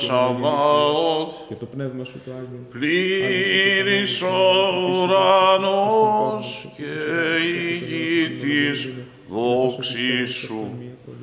Σαββαώθ, και το πνεύμα σου το Άγιο. πλήρης ο ουρανός και η γη της δόξης σου.